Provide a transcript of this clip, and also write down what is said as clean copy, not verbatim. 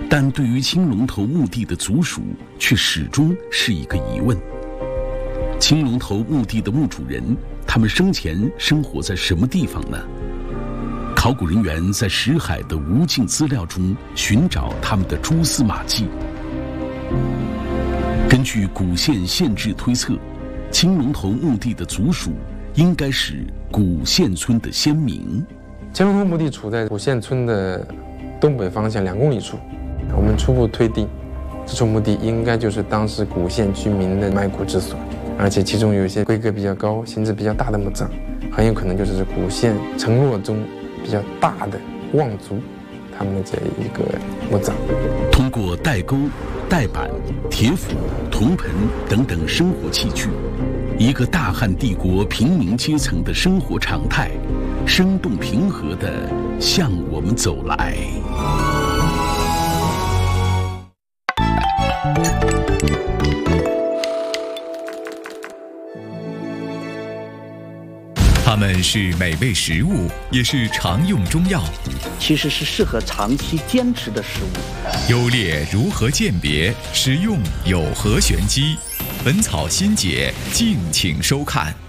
但对于青龙头墓地的族属却始终是一个疑问。青龙头墓地的墓主人，他们生前生活在什么地方呢？考古人员在石海的无尽资料中寻找他们的蛛丝马迹。根据古县县志推测，青龙头墓地的族属应该是古县村的先民。 青龙头墓地处在古县村的东北方向2公里处，我们初步推定，这处墓地应该就是当时古县居民的埋骨之所，而且其中有一些规格比较高、形制比较大的墓葬，很有可能就是古县城落中比较大的望族他们的这一个墓葬。 通过带钩、带板、铁斧、铜盆等等生活器具，一个大汉帝国平民阶层的生活常态，生动平和地向我们走来。 它们是美味食物，也是常用中药。 其实是适合长期坚持的食物。 优劣如何鉴别？食用有何玄机？本草心解，敬请收看。